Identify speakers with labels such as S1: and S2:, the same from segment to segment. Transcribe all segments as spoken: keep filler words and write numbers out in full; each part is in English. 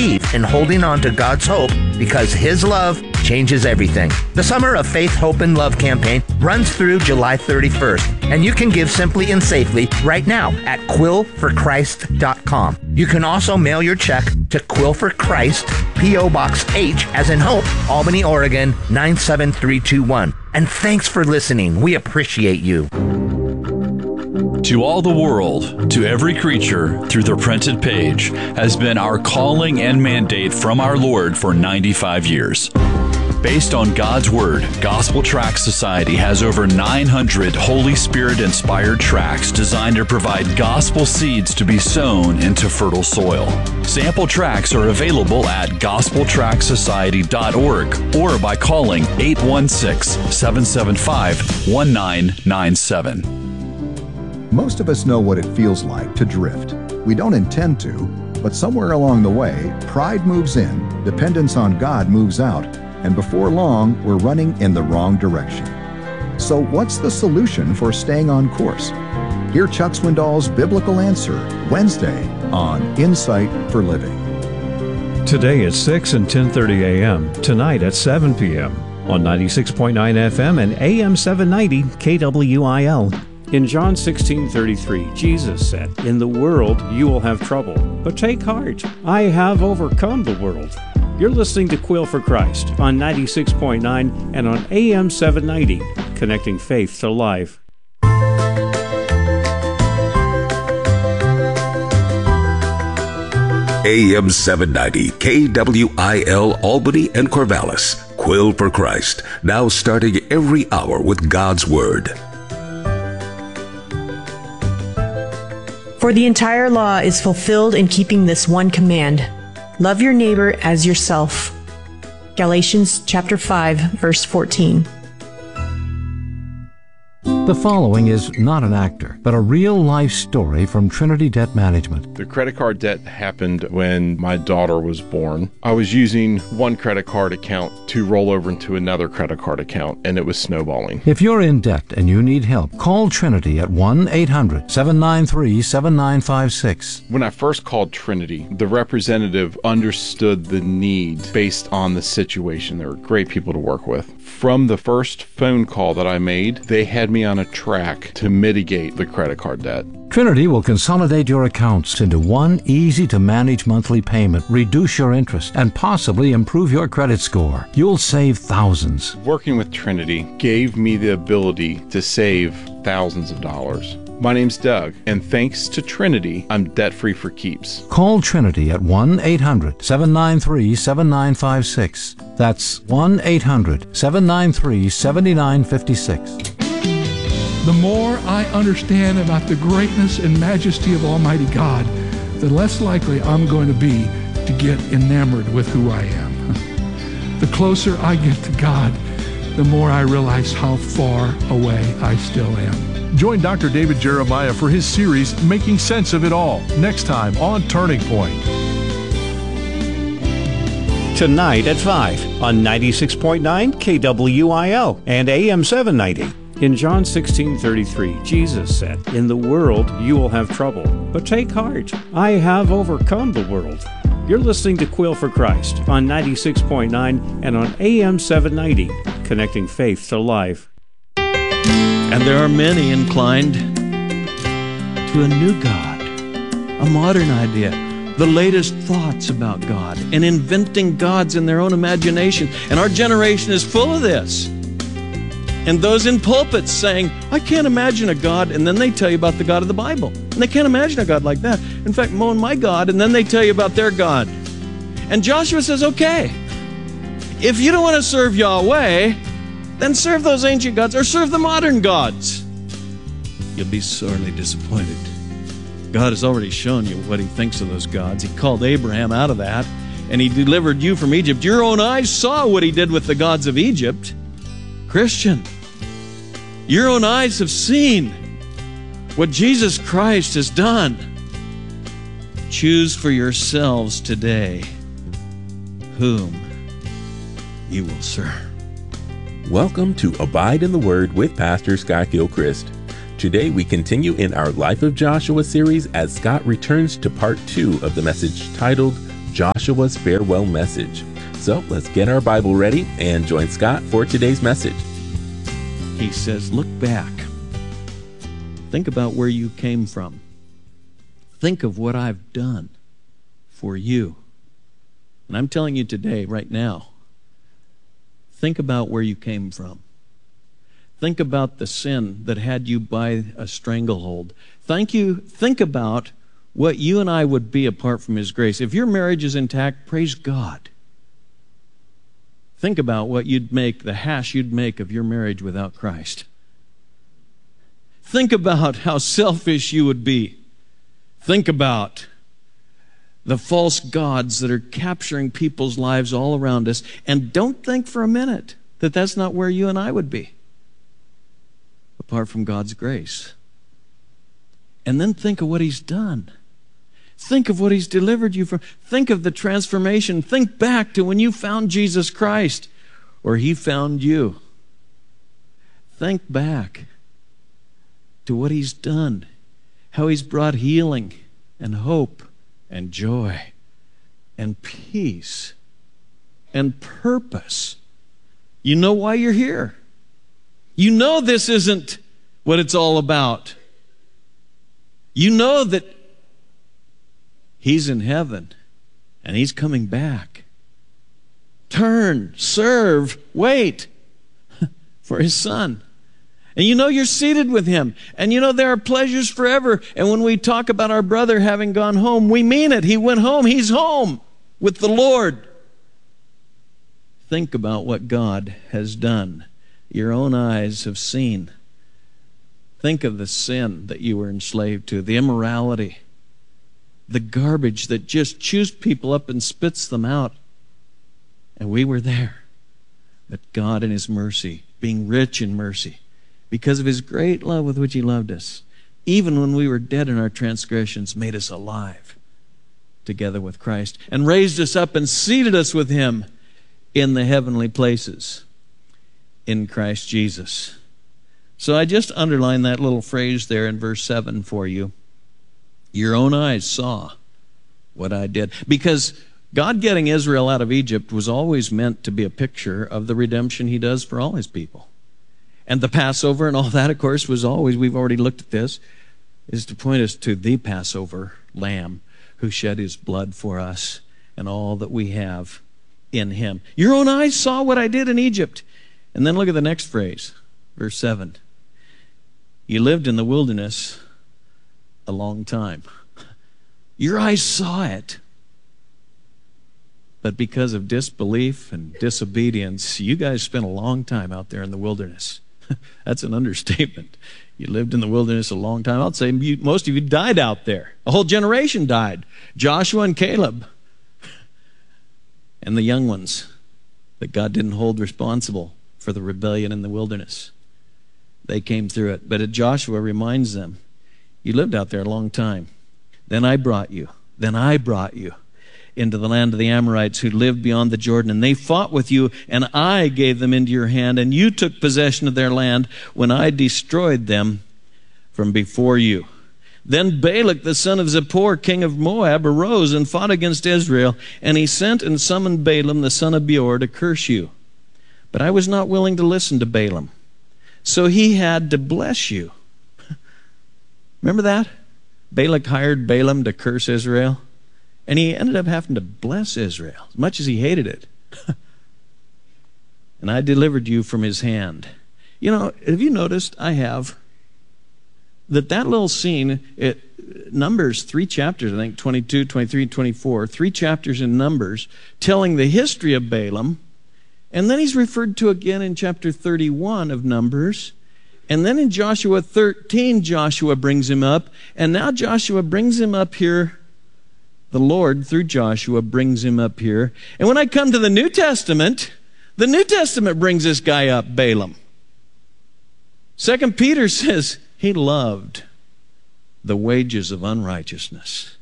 S1: believe in holding on to God's hope because His love changes everything. The Summer of Faith, Hope, and Love campaign runs through July thirty-first, and you can give simply and safely right now at quill for christ dot com. You can also mail your check to Quill for Christ, P O. Box H, as in Hope, Albany, Oregon, nine seven three two one. And thanks for listening. We appreciate you.
S2: To all the world, to every creature, through the printed page, has been our calling and mandate from our Lord for ninety-five years. Based on God's Word, Gospel Tract Society has over nine hundred Holy Spirit-inspired tracts designed to provide gospel seeds to be sown into fertile soil. Sample tracts are available at gospel tract society dot org or by calling eight one six, seven seven five, one nine nine seven.
S3: Most of us know what it feels like to drift. We don't intend to, but somewhere along the way, pride moves in, dependence on God moves out, and before long, we're running in the wrong direction. So what's the solution for staying on course? Hear Chuck Swindoll's Biblical Answer Wednesday on Insight for Living.
S4: Today at six and ten thirty a.m., tonight at seven p.m. on ninety-six point nine F M and A M seven ninety K W I L. In John sixteen thirty-three, Jesus said, "In the world you will have trouble, but take heart, I have overcome the world." You're listening to Quill for Christ on ninety-six point nine and on A M seven ninety, connecting faith to life.
S5: A M seven ninety, K W I L, Albany and Corvallis. Quill for Christ, now starting every hour with God's Word.
S6: For the entire law is fulfilled in keeping this one command: love your neighbor as yourself. Galatians chapter five, verse fourteen.
S7: The following is not an actor, but a real-life story from Trinity Debt Management.
S8: The credit card debt happened when my daughter was born. I was using one credit card account to roll over into another credit card account, and it was snowballing.
S7: If you're in debt and you need help, call Trinity at one eight hundred, seven nine three, seven nine five six.
S8: When I first called Trinity, the representative understood the need based on the situation. They were great people to work with. From the first phone call that I made, they had me on a track to mitigate the credit card debt.
S7: Trinity will consolidate your accounts into one easy-to-manage monthly payment, reduce your interest, and possibly improve your credit score. You'll save thousands.
S8: Working with Trinity gave me the ability to save thousands of dollars. My name's Doug, and thanks to Trinity, I'm debt-free for keeps.
S7: Call Trinity at one eight hundred, seven nine three, seven nine five six. That's one eight hundred, seven nine three, seven nine five six.
S9: The more I understand about the greatness and majesty of Almighty God, the less likely I'm going to be to get enamored with who I am. The closer I get to God, the more I realize how far away I still am.
S10: Join Doctor David Jeremiah for his series, Making Sense of It All, next time on Turning Point.
S4: Tonight at five on ninety-six point nine K W I L and A M seven ninety. In John sixteen thirty-three, Jesus said, "In the world you will have trouble, but take heart, I have overcome the world." You're listening to Quill for Christ on ninety-six point nine and on A M seven ninety, connecting faith to life.
S11: And there are many inclined to a new God, a modern idea, the latest thoughts about God, and inventing gods in their own imagination. And our generation is full of this. And those in pulpits saying, "I can't imagine a God," and then they tell you about the God of the Bible. And they can't imagine a God like that. In fact, moan my God, and then they tell you about their God. And Joshua says, okay, if you don't want to serve Yahweh, then serve those ancient gods or serve the modern gods. You'll be sorely disappointed. God has already shown you what he thinks of those gods. He called Abraham out of that, and he delivered you from Egypt. Your own eyes saw what he did with the gods of Egypt. Christian, your own eyes have seen what Jesus Christ has done. Choose for yourselves today whom you will serve.
S12: Welcome to Abide in the Word with Pastor Scott Gilchrist. Today we continue in our Life of Joshua series as Scott returns to part two of the message titled Joshua's farewell message. So let's get our Bible ready and join Scott for today's message.
S11: He says, look back. Think about where you came from. Think of what I've done for you. And I'm telling you today, right now, think about where you came from. Think about the sin that had you by a stranglehold. Thank you. Think about what you and I would be apart from His grace. If your marriage is intact, praise God. Think about what you'd make, the hash you'd make of your marriage without Christ. Think about how selfish you would be. Think about the false gods that are capturing people's lives all around us. And don't think for a minute that that's not where you and I would be, apart from God's grace. And then think of what He's done. Think of what He's delivered you from. Think of the transformation. Think back to when you found Jesus Christ, or He found you. Think back to what He's done, how He's brought healing and hope and joy and peace and purpose. You know why you're here. You know this isn't what it's all about. You know that He's in heaven and He's coming back. Turn, serve, wait for His Son. And you know you're seated with Him. And you know there are pleasures forever. And when we talk about our brother having gone home, we mean it. He went home. He's home with the Lord. Think about what God has done. Your own eyes have seen. Think of the sin that you were enslaved to, the immorality, the garbage that just chews people up and spits them out. And we were there. But God in His mercy, being rich in mercy, because of His great love with which He loved us, even when we were dead in our transgressions, made us alive together with Christ and raised us up and seated us with Him in the heavenly places in Christ Jesus. So I just underlined that little phrase there in verse seven for you. Your own eyes saw what I did. Because God getting Israel out of Egypt was always meant to be a picture of the redemption He does for all His people. And the Passover and all that, of course, was always, we've already looked at this, is to point us to the Passover Lamb who shed His blood for us and all that we have in Him. Your own eyes saw what I did in Egypt. And then look at the next phrase, verse seven. You lived in the wilderness a long time. Your eyes saw it. But because of disbelief and disobedience, you guys spent a long time out there in the wilderness. That's an understatement. You lived in the wilderness a long time. I'd say you, most of you died out there. A whole generation died. Joshua and Caleb. And the young ones that God didn't hold responsible for the rebellion in the wilderness. They came through it. But Joshua reminds them, you lived out there a long time. Then I brought you. Then I brought you into the land of the Amorites who lived beyond the Jordan. And they fought with you, and I gave them into your hand, and you took possession of their land when I destroyed them from before you. Then Balak, the son of Zippor, king of Moab, arose and fought against Israel, and he sent and summoned Balaam, the son of Beor, to curse you. But I was not willing to listen to Balaam, so he had to bless you. Remember that? Balak hired Balaam to curse Israel. And he ended up having to bless Israel, as much as he hated it. And I delivered you from his hand. You know, have you noticed, I have, that that little scene, it Numbers, three chapters, I think, twenty-two, twenty-three, twenty-four, three chapters in Numbers, telling the history of Balaam. And then he's referred to again in chapter thirty-one of Numbers. And then in Joshua thirteen, Joshua brings him up. And now Joshua brings him up here. The Lord, through Joshua, brings him up here. And when I come to the New Testament, the New Testament brings this guy up, Balaam. Second Peter says he loved the wages of unrighteousness.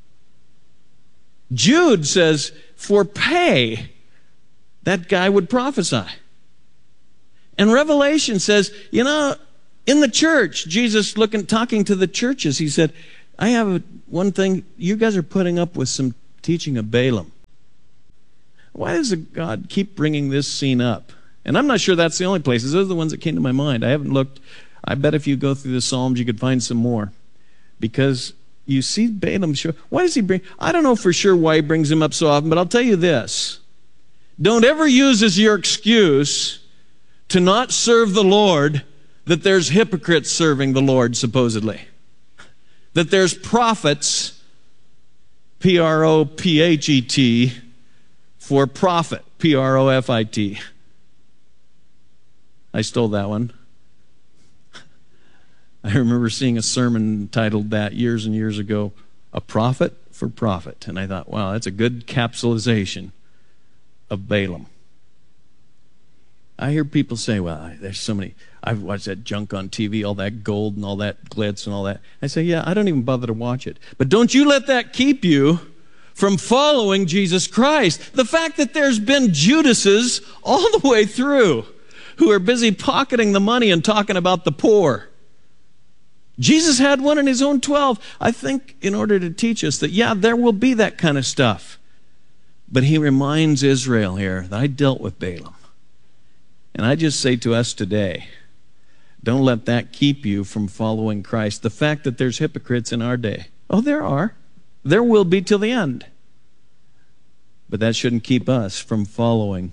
S11: Jude says for pay, that guy would prophesy. And Revelation says, you know, in the church, Jesus looking, talking to the churches, he said, I have a, one thing, you guys are putting up with some teaching of Balaam. Why does God keep bringing this scene up? And I'm not sure that's the only places. Those are the ones that came to my mind. I haven't looked. I bet if you go through the Psalms, you could find some more. Because you see Balaam show. Why does he bring? I don't know for sure why he brings him up so often, but I'll tell you this. Don't ever use as your excuse to not serve the Lord that there's hypocrites serving the Lord, supposedly. That there's prophets, P R O P H E T, for profit, P R O F I T. I stole that one. I remember seeing a sermon titled that years and years ago, A Prophet for Profit. And I thought, wow, that's a good capsulization of Balaam. I hear people say, well, there's so many, I've watched that junk on T V, all that gold and all that glitz and all that. I say, yeah, I don't even bother to watch it. But don't you let that keep you from following Jesus Christ. The fact that there's been Judases all the way through who are busy pocketing the money and talking about the poor. Jesus had one in his own twelve, I think, in order to teach us that, yeah, there will be that kind of stuff. But he reminds Israel here that I dealt with Balaam. And I just say to us today, don't let that keep you from following Christ. The fact that there's hypocrites in our day. Oh, there are. There will be till the end. But that shouldn't keep us from following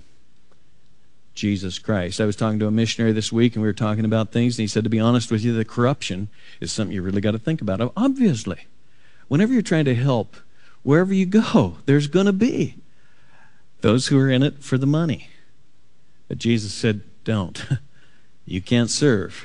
S11: Jesus Christ. I was talking to a missionary this week, and we were talking about things, and he said, to be honest with you, the corruption is something you really got to think about. Obviously, whenever you're trying to help, wherever you go, there's going to be those who are in it for the money. But Jesus said, don't. You can't serve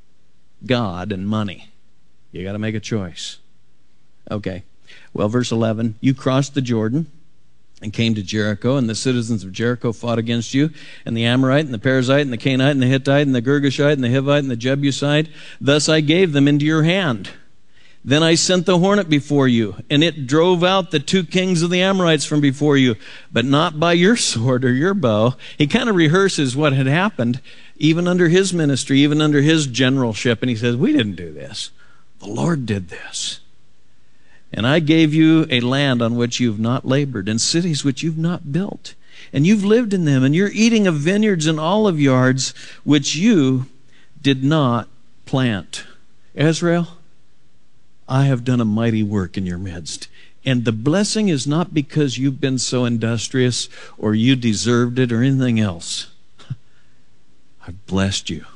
S11: God and money. You got to make a choice. Okay. Well, verse eleven, you crossed the Jordan and came to Jericho, and the citizens of Jericho fought against you, and the Amorite, and the Perizzite, and the Canaanite, and the Hittite, and the Girgashite, and the Hivite, and the Jebusite. Thus I gave them into your hand. Then I sent the hornet before you, and it drove out the two kings of the Amorites from before you, but not by your sword or your bow. He kind of rehearses what had happened, even under his ministry, even under his generalship, and he says, we didn't do this. The Lord did this. And I gave you a land on which you've not labored, and cities which you've not built. And you've lived in them, and you're eating of vineyards and olive yards, which you did not plant. Israel, I have done a mighty work in your midst. And the blessing is not because you've been so industrious, or you deserved it, or anything else. I've blessed you.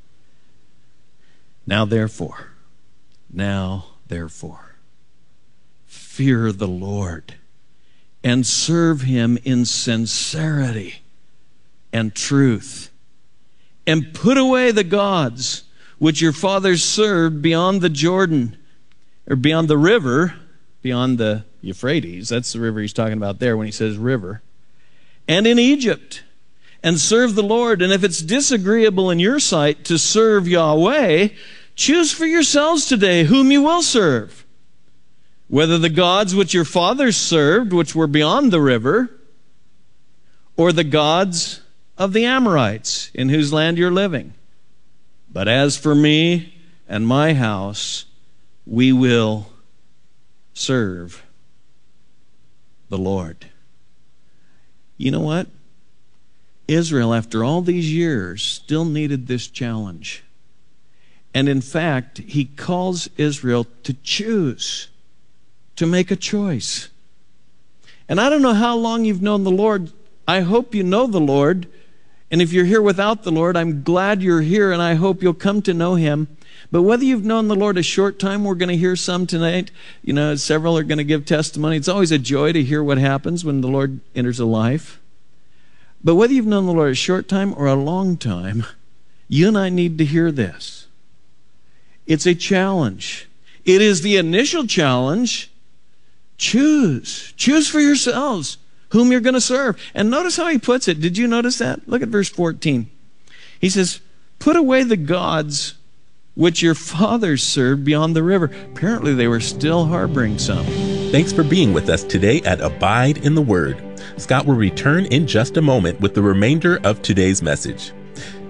S11: Now therefore, now therefore, fear the Lord and serve him in sincerity and truth, and put away the gods which your fathers served beyond the Jordan, or beyond the river, beyond the Euphrates. That's the river he's talking about there when he says river. And in Egypt, and serve the Lord. And if it's disagreeable in your sight to serve Yahweh, choose for yourselves today whom you will serve, whether the gods which your fathers served, which were beyond the river, or the gods of the Amorites, in whose land you're living. But as for me and my house, we will serve the Lord. You know what? Israel, after all these years, still needed this challenge. And in fact, he calls Israel to choose, to make a choice. And I don't know how long you've known the Lord. I hope you know the Lord. And if you're here without the Lord, I'm glad you're here, and I hope you'll come to know him. But whether you've known the Lord a short time, we're going to hear some tonight. You know, several are going to give testimony. It's always a joy to hear what happens when the Lord enters a life. But whether you've known the Lord a short time or a long time, you and I need to hear this. It's a challenge. It is the initial challenge. Choose. Choose for yourselves whom you're going to serve. And notice how he puts it. Did you notice that? Look at verse fourteen. He says, put away the gods which your fathers served beyond the river. Apparently they were still harboring some.
S12: Thanks for being with us today at Abide in the Word. Scott will return in just a moment with the remainder of today's message.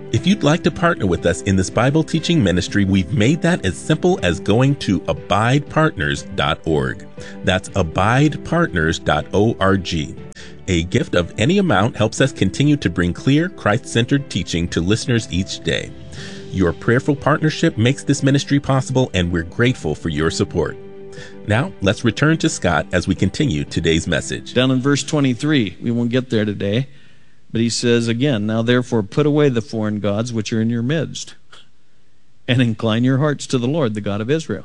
S12: If you'd like to partner with us in this Bible teaching ministry, we've made that as simple as going to abide partners dot org. That's abide partners dot org. A gift of any amount helps us continue to bring clear, Christ-centered teaching to listeners each day. Your prayerful partnership makes this ministry possible, and we're grateful for your support. Now, let's return to Scott as we continue today's message.
S11: Down in verse twenty-three, we won't get there today, but he says again, "Now therefore put away the foreign gods which are in your midst, and incline your hearts to the Lord, the God of Israel."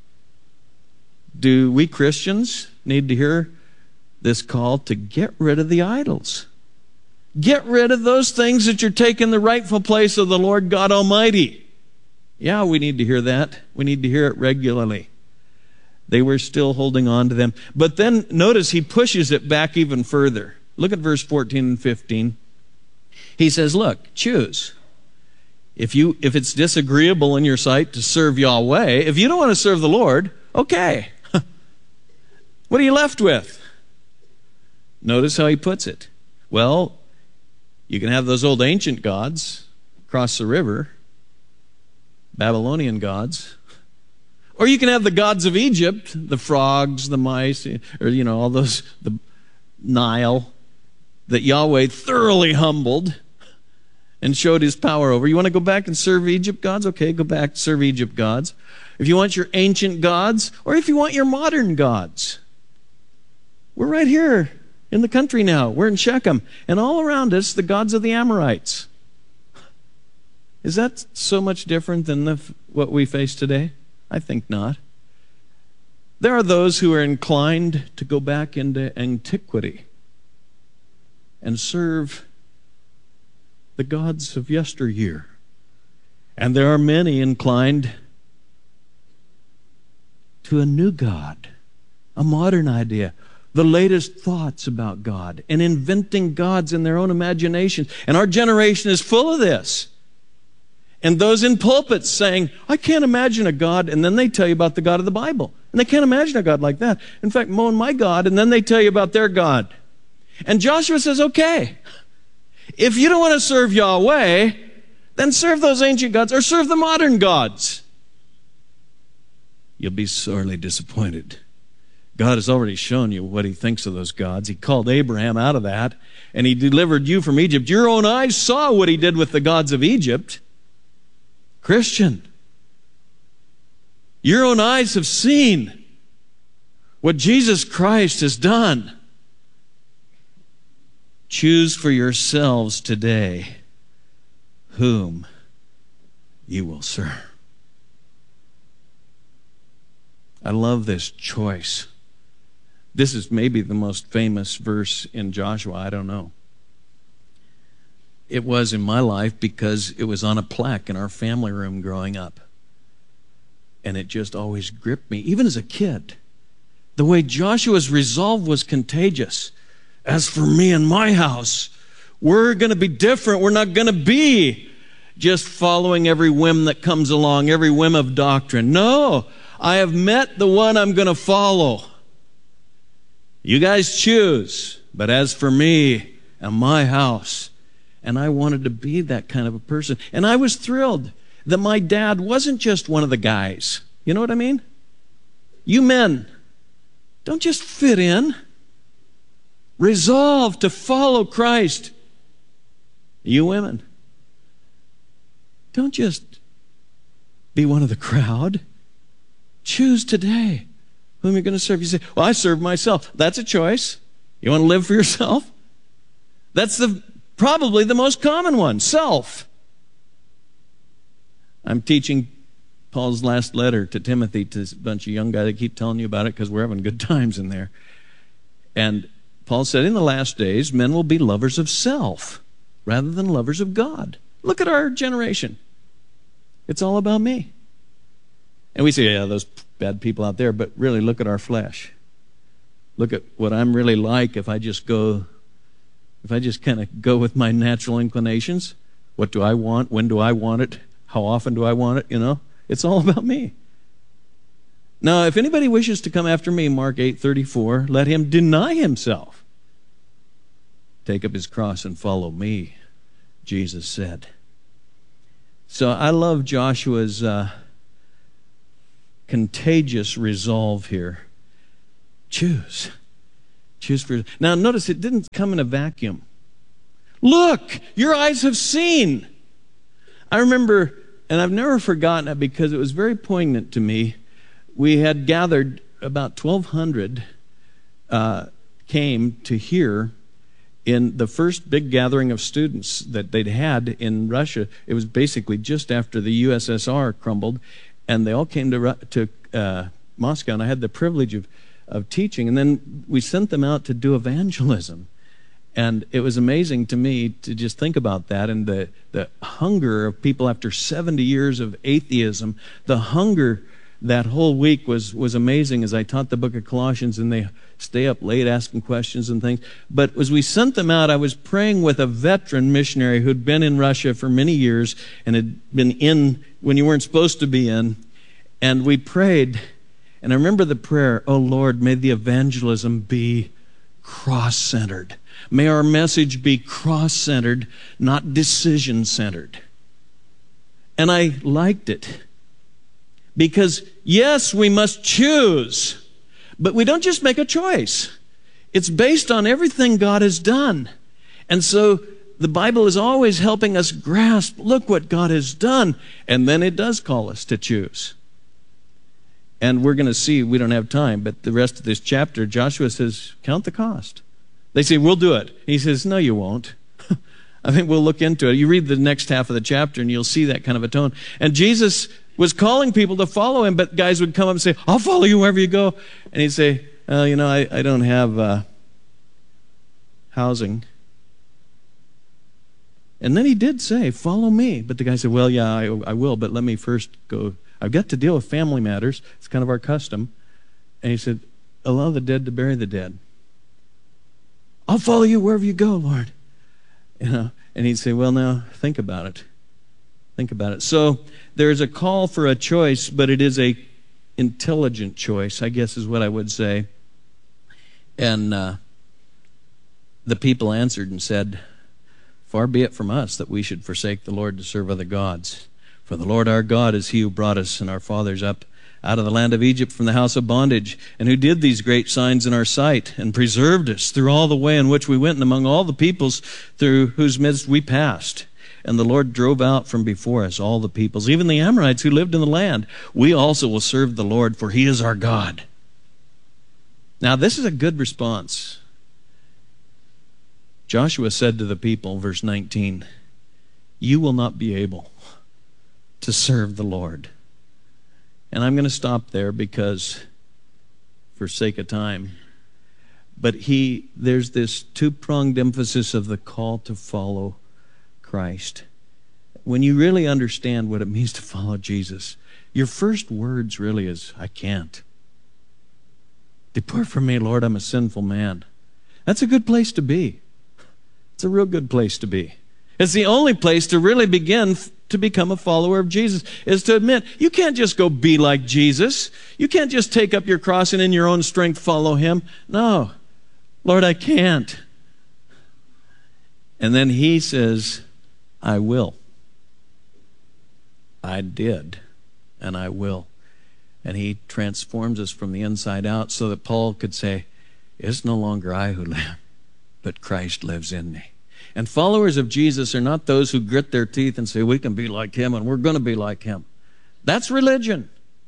S11: Do we Christians need to hear this call to get rid of the idols? Get rid of those things that you're taking the rightful place of the Lord God Almighty. Yeah, we need to hear that. We need to hear it regularly. They were still holding on to them. But then notice he pushes it back even further. Look at verse fourteen and fifteen. He says, look, choose. If you if it's disagreeable in your sight to serve Yahweh, if you don't want to serve the Lord, okay. What are you left with? Notice how he puts it. Well, you can have those old ancient gods across the river, Babylonian gods. Or you can have the gods of Egypt, the frogs, the mice, or, you know, all those, the Nile, that Yahweh thoroughly humbled and showed his power over. You want to go back and serve Egypt gods? Okay, go back and serve Egypt gods. If you want your ancient gods, or if you want your modern gods. We're right here in the country now. We're in Shechem. And all around us, the gods of the Amorites. Is that so much different than the, what we face today? I think not. There are those who are inclined to go back into antiquity and serve the gods of yesteryear. And there are many inclined to a new God, a modern idea, the latest thoughts about God, and inventing gods in their own imagination. And our generation is full of this. And those in pulpits saying, I can't imagine a God, and then they tell you about the God of the Bible. And they can't imagine a God like that. In fact, moan my God, and then they tell you about their God. And Joshua says, okay, if you don't want to serve Yahweh, then serve those ancient gods, or serve the modern gods. You'll be sorely disappointed. God has already shown you what he thinks of those gods. He called Abraham out of that, and he delivered you from Egypt. Your own eyes saw what he did with the gods of Egypt. Christian, your own eyes have seen what Jesus Christ has done. Choose for yourselves today whom you will serve. I love this choice. This is maybe the most famous verse in Joshua. I don't know. It was in my life because it was on a plaque in our family room growing up. And it just always gripped me, even as a kid. The way Joshua's resolve was contagious. As for me and my house, we're going to be different. We're not going to be just following every whim that comes along, every whim of doctrine. No, I have met the one I'm going to follow. You guys choose. But as for me and my house, and I wanted to be that kind of a person. And I was thrilled that my dad wasn't just one of the guys. You know what I mean? You men, don't just fit in. Resolve to follow Christ. You women, don't just be one of the crowd. Choose today whom you're going to serve. You say, well, I serve myself. That's a choice. You want to live for yourself? That's the probably the most common one, self. I'm teaching Paul's last letter to Timothy, to a bunch of young guys that keep telling you about it because we're having good times in there. And Paul said, in the last days, men will be lovers of self rather than lovers of God. Look at our generation. It's all about me. And we say, yeah, those bad people out there, but really look at our flesh. Look at what I'm really like if I just go, if I just kind of go with my natural inclinations. What do I want? When do I want it? How often do I want it? You know, it's all about me. Now, if anybody wishes to come after me, Mark eight thirty-four, let him deny himself. Take up his cross and follow me, Jesus said. So I love Joshua's uh, contagious resolve here. Choose. Choose for. Now notice it didn't come in a vacuum. Look, your eyes have seen. I remember, and I've never forgotten it because it was very poignant to me. We had gathered about twelve hundred uh, came to hear in the first big gathering of students that they'd had in Russia. It was basically just after the U S S R crumbled, and they all came to to uh, Moscow, and I had the privilege of, of teaching. And then we sent them out to do evangelism. And it was amazing to me to just think about that and the, the hunger of people after seventy years of atheism. The hunger that whole week was, was amazing as I taught the book of Colossians, and they stay up late asking questions and things. But as we sent them out, I was praying with a veteran missionary who'd been in Russia for many years and had been in when you weren't supposed to be in. And we prayed, and I remember the prayer, "Oh Lord, may the evangelism be cross-centered. May our message be cross-centered, not decision-centered." And I liked it. Because, yes, we must choose, but we don't just make a choice. It's based on everything God has done. And so the Bible is always helping us grasp, look what God has done, and then it does call us to choose. And we're going to see, we don't have time, but the rest of this chapter, Joshua says, count the cost. They say, we'll do it. He says, no, you won't. I think we'll look into it. You read the next half of the chapter and you'll see that kind of a tone. And Jesus was calling people to follow him, but guys would come up and say, I'll follow you wherever you go. And he'd say, oh, you know, I, I don't have uh, housing. And then he did say, follow me. But the guy said, well, yeah, I, I will, but let me first go. I've got to deal with family matters. It's kind of our custom. And he said, allow the dead to bury the dead. I'll follow you wherever you go, Lord. You know, and he'd say, well, now, think about it. Think about it. So there's a call for a choice, but it is a intelligent choice, I guess is what I would say. And uh, the people answered and said, far be it from us that we should forsake the Lord to serve other gods. For the Lord our God is he who brought us and our fathers up out of the land of Egypt from the house of bondage, and who did these great signs in our sight, and preserved us through all the way in which we went, and among all the peoples through whose midst we passed. And the Lord drove out from before us all the peoples, even the Amorites who lived in the land. We also will serve the Lord, for he is our God. Now this is a good response. Joshua said to the people, verse nineteen, you will not be able to serve the Lord. And I'm going to stop there because, for sake of time, but he, there's this two-pronged emphasis of the call to follow Christ. When you really understand what it means to follow Jesus, your first words really is, I can't. Depart from me, Lord, I'm a sinful man. That's a good place to be. It's a real good place to be. It's the only place to really begin to become a follower of Jesus, is to admit you can't just go be like Jesus. You can't just take up your cross and in your own strength follow him. No, Lord, I can't. And then he says, I will. I did, and I will. And he transforms us from the inside out so that Paul could say, it's no longer I who live, but Christ lives in me. And followers of Jesus are not those who grit their teeth and say, we can be like him and we're going to be like him. That's religion.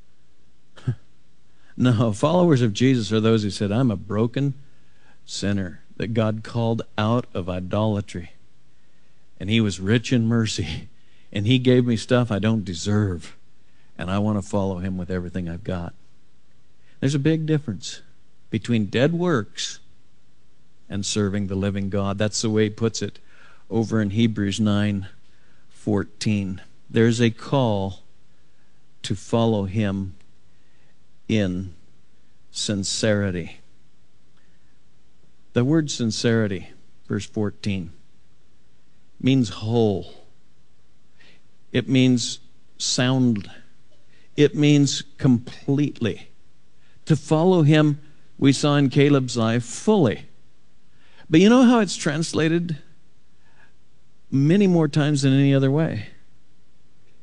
S11: No, followers of Jesus are those who said, I'm a broken sinner that God called out of idolatry. And he was rich in mercy. And he gave me stuff I don't deserve. And I want to follow him with everything I've got. There's a big difference between dead works and serving the living God. That's the way he puts it over in Hebrews nine fourteen. There's a call to follow him in sincerity. The word sincerity, verse fourteen, means whole. It means sound. It means completely. To follow him, we saw in Caleb's life, fully. But you know how it's translated many more times than any other way?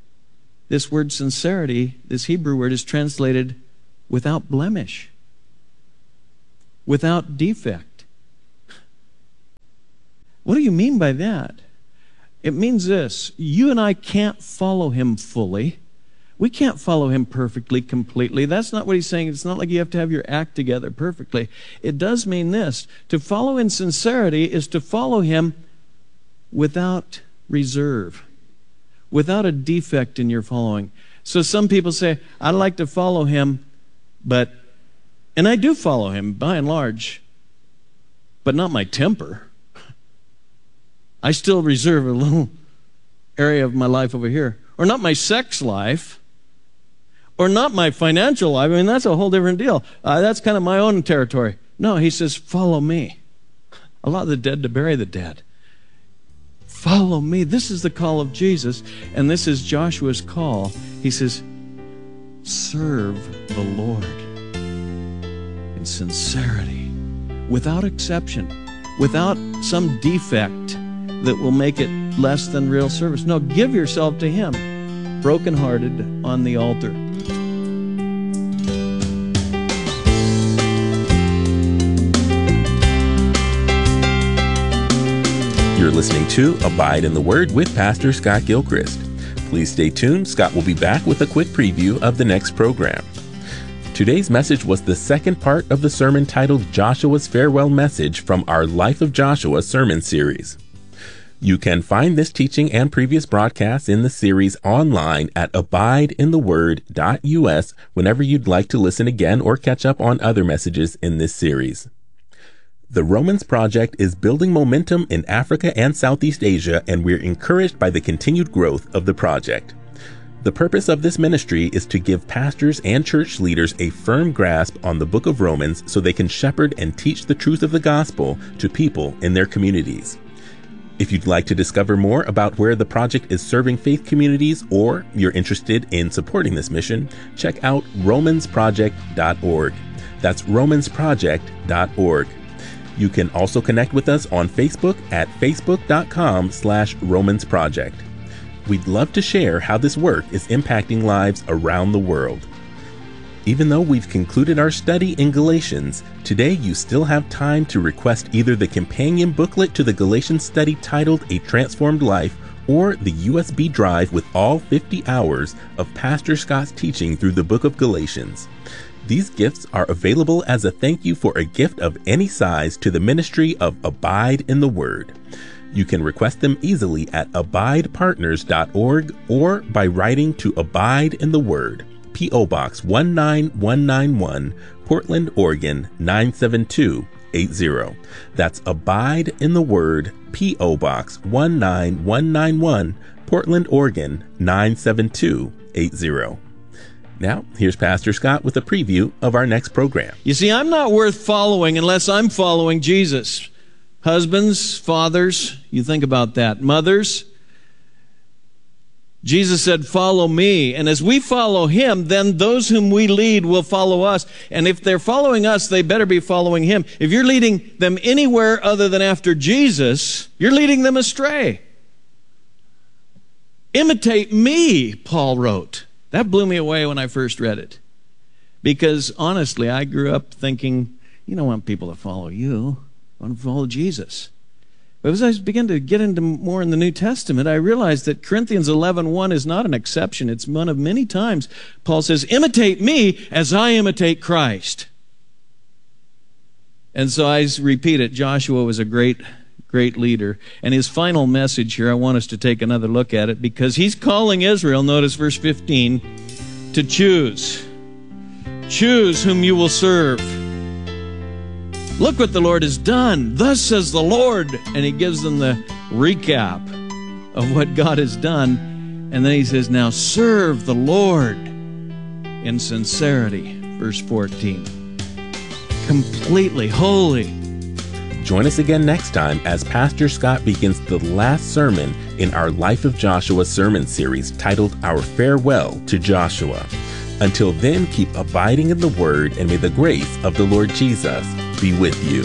S11: this word sincerity, this Hebrew word, is translated without blemish, without defect. What do you mean by that? It means this: you and I can't follow him fully. We can't follow him perfectly, completely. That's not what he's saying. It's not like you have to have your act together perfectly. It does mean this: to follow in sincerity is to follow him without reserve, without a defect in your following. So some people say, I'd like to follow him, but, and I do follow him by and large, but not my temper. I still reserve a little area of my life over here. Or not my sex life. Or not my financial life. I mean, that's a whole different deal. Uh, that's kind of my own territory. No, he says, follow me. Allow the dead to bury the dead. Follow me. This is the call of Jesus, and this is Joshua's call. He says, serve the Lord in sincerity, without exception, without some defect that will make it less than real service. No, give yourself to him, brokenhearted on the altar.
S12: You're listening to Abide in the Word with Pastor Scott Gilchrist. Please stay tuned. Scott will be back with a quick preview of the next program. Today's message was the second part of the sermon titled Joshua's Farewell Message from our Life of Joshua sermon series. You can find this teaching and previous broadcasts in the series online at abide in the word dot U S whenever you'd like to listen again or catch up on other messages in this series. The Romans Project is building momentum in Africa and Southeast Asia, and we're encouraged by the continued growth of the project. The purpose of this ministry is to give pastors and church leaders a firm grasp on the book of Romans so they can shepherd and teach the truth of the gospel to people in their communities. If you'd like to discover more about where the project is serving faith communities, or you're interested in supporting this mission, check out romans project dot org. That's romans project dot org. You can also connect with us on Facebook at facebook dot com slash romans project. We'd love to share how this work is impacting lives around the world. Even though we've concluded our study in Galatians, today you still have time to request either the companion booklet to the Galatians study titled A Transformed Life, or the U S B drive with all fifty hours of Pastor Scott's teaching through the book of Galatians. These gifts are available as a thank you for a gift of any size to the ministry of Abide in the Word. You can request them easily at abide partners dot org or by writing to Abide in the Word, P O Box one nine one nine one, Portland, Oregon nine seven two eight zero. That's Abide in the Word, P O Box one nine one nine one, Portland, Oregon nine seven two eight zero. Now, here's Pastor Scott with a preview of our next program.
S11: You see, I'm not worth following unless I'm following Jesus. Husbands, fathers, you think about that. Mothers, Jesus said, follow me. And as we follow him, then those whom we lead will follow us. And if they're following us, they better be following him. If you're leading them anywhere other than after Jesus, you're leading them astray. Imitate me, Paul wrote. That blew me away when I first read it. Because honestly, I grew up thinking, you don't want people to follow you. I want to follow Jesus. But as I began to get into more in the New Testament, I realized that Corinthians eleven one is not an exception. It's one of many times Paul says, imitate me as I imitate Christ. And so I repeat it, Joshua was a great, great leader. And his final message here, I want us to take another look at it, because he's calling Israel, notice verse fifteen, to choose. Choose whom you will serve. Look what the Lord has done. Thus says the Lord. And he gives them the recap of what God has done. And then he says, now serve the Lord in sincerity. Verse fourteen. Completely holy.
S12: Join us again next time as Pastor Scott begins the last sermon in our Life of Joshua sermon series titled Our Farewell to Joshua. Until then, keep abiding in the Word, and may the grace of the Lord Jesus be with you.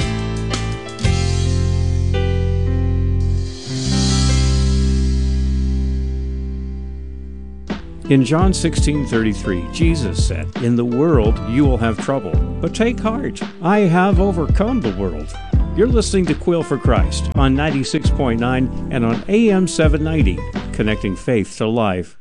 S4: In John sixteen thirty-three, Jesus said, "In the world you will have trouble, but take heart. I have overcome the world." You're listening to Quill for Christ on ninety-six point nine and on A M seven ninety, connecting faith to life.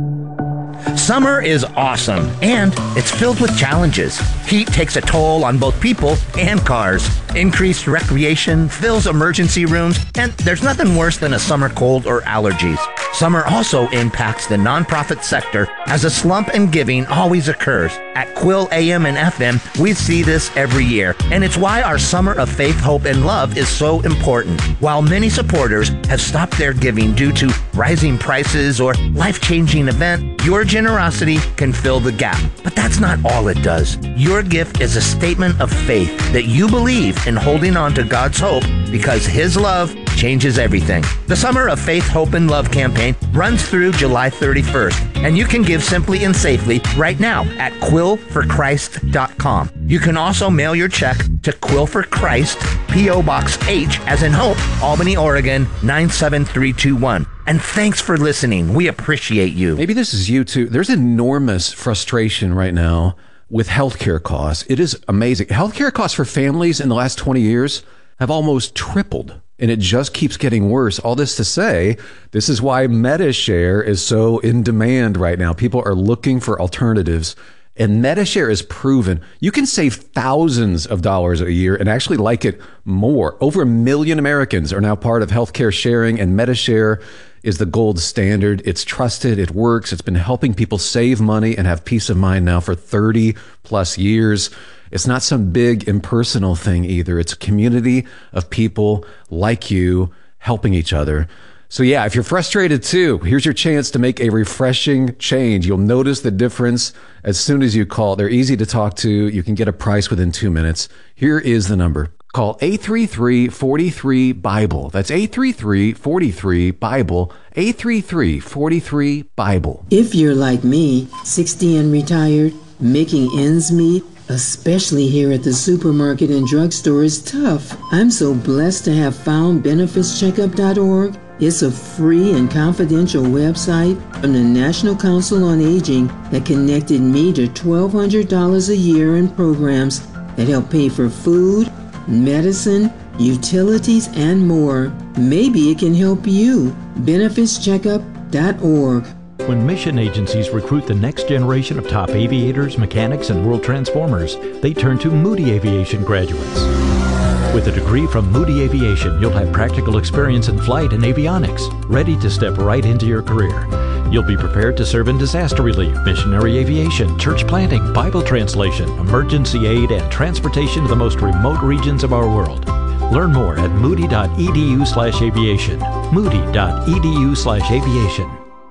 S1: Summer is awesome, and it's filled with challenges. Heat takes a toll on both people and cars. Increased recreation fills emergency rooms, and there's nothing worse than a summer cold or allergies. Summer also impacts the nonprofit sector as a slump in giving always occurs. At Quill A M and F M, we see this every year, and it's why our Summer of Faith, Hope, and Love is so important. While many supporters have stopped their giving due to rising prices or life-changing event, your generosity can fill the gap. But that's not all it does. Your gift is a statement of faith that you believe in holding on to God's hope because His love changes everything. The Summer of Faith, Hope, and Love campaign runs through July thirty-first, and you can give simply and safely right now at quill for christ dot com. You can also mail your check to Quill for Christ, P O Box H as in Hope, Albany, Oregon, nine seven three two one. And thanks for listening. We appreciate you.
S13: Maybe this is you too. There's enormous frustration right now with healthcare costs. It is amazing. Healthcare costs for families in the last twenty years have almost tripled, and it just keeps getting worse. All this to say, this is why MediShare is so in demand right now. People are looking for alternatives, and MediShare is proven. You can save thousands of dollars a year and actually like it more. Over a million Americans are now part of healthcare sharing, and MediShare is the gold standard. It's trusted, it works, it's been helping people save money and have peace of mind now for thirty plus years. It's not some big impersonal thing either. It's a community of people like you helping each other. So yeah, if you're frustrated too, here's your chance to make a refreshing change. You'll notice the difference as soon as you call. They're easy to talk to. You can get a price within two minutes. Here is the number. Call eight three three, four three, BIBLE. That's eight three three, four three, BIBLE. eight three three, four three, BIBLE.
S14: If you're like me, sixty and retired, making ends meet, especially here at the supermarket and drugstore, is tough. I'm so blessed to have found benefits checkup dot org. It's a free and confidential website from the National Council on Aging that connected me to twelve hundred dollars a year in programs that help pay for food, medicine, utilities, and more. Maybe it can help you. benefits checkup dot org.
S15: When mission agencies recruit the next generation of top aviators, mechanics, and world transformers, they turn to Moody Aviation graduates. With a degree from Moody Aviation, you'll have practical experience in flight and avionics, ready to step right into your career. You'll be prepared to serve in disaster relief, missionary aviation, church planting, Bible translation, emergency aid, and transportation to the most remote regions of our world. Learn more at moody dot e d u slash aviation. moody dot e d u slash aviation.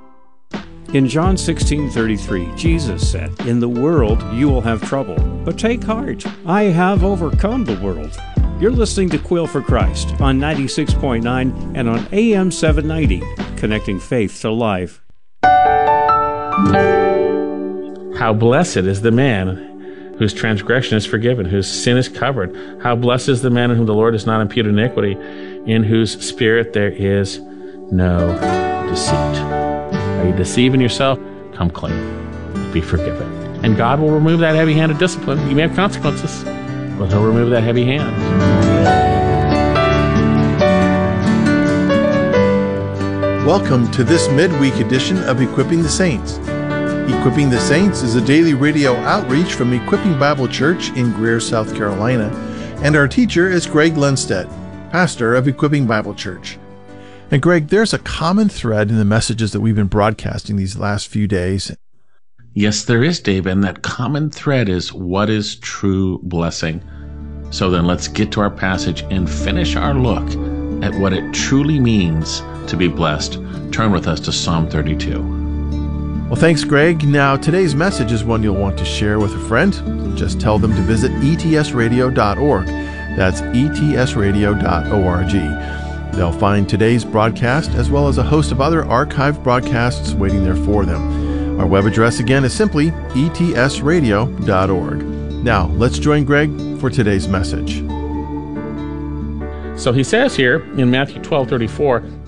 S4: In John sixteen thirty-three, Jesus said, "In the world you will have trouble, but take heart. I have overcome the world." You're listening to Quill for Christ on ninety-six point nine and on A M seven ninety, connecting faith to life.
S16: How blessed is the man whose transgression is forgiven, whose sin is covered. How blessed is the man in whom the Lord does not impute iniquity, in whose spirit there is no deceit. Are you deceiving yourself? Come clean. Be forgiven. And God will remove that heavy hand of discipline. You may have consequences, but He'll remove that heavy hand.
S17: Welcome to this midweek edition of Equipping the Saints. Equipping the Saints is a daily radio outreach from Equipping Bible Church in Greer, South Carolina, and our teacher is Greg Lundstedt, pastor of Equipping Bible Church. And Greg, there's a common thread in the messages that we've been broadcasting these last few days.
S18: Yes, there is, Dave, and that common thread is what is true blessing. So then let's get to our passage and finish our look at what it truly means to be blessed. Turn with us to Psalm thirty-two.
S17: Well, thanks, Greg. Now, today's message is one you'll want to share with a friend. Just tell them to visit e t s radio dot org. That's e t s radio dot org. They'll find today's broadcast as well as a host of other archived broadcasts waiting there for them. Our web address again is simply e t s radio dot org. Now, let's join Greg for today's message.
S16: So he says here in Matthew twelve thirty-four,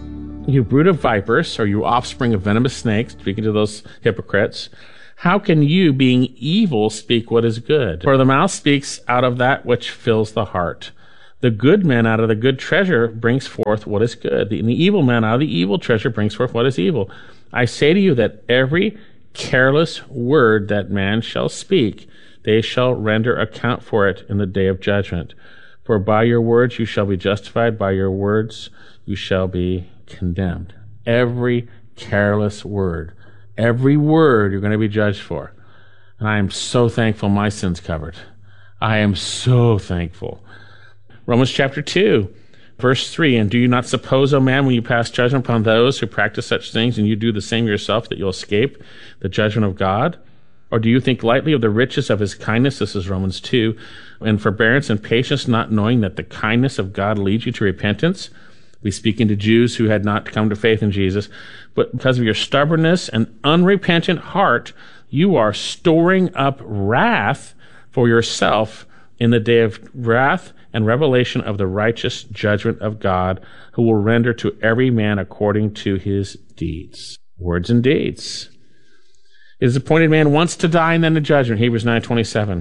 S16: you brood of vipers, or you offspring of venomous snakes, speaking to those hypocrites, how can you, being evil, speak what is good? For the mouth speaks out of that which fills the heart. The good man out of the good treasure brings forth what is good, and the evil man out of the evil treasure brings forth what is evil. I say to you that every careless word that man shall speak, they shall render account for it in the day of judgment. For by your words you shall be justified, by your words you shall be condemned. Every careless word, every word you're going to be judged for. And I am so thankful my sin's covered. I am so thankful. Romans chapter two, verse three, and do you not suppose, O man, when you pass judgment upon those who practice such things, and you do the same yourself, that you'll escape the judgment of God? Or do you think lightly of the riches of his kindness? This is Romans two. And forbearance and patience, not knowing that the kindness of God leads you to repentance. We speaking to Jews who had not come to faith in Jesus. But because of your stubbornness and unrepentant heart, you are storing up wrath for yourself in the day of wrath and revelation of the righteous judgment of God, who will render to every man according to his deeds. Words and deeds. It is appointed man once to die and then to judgment, Hebrews nine twenty-seven.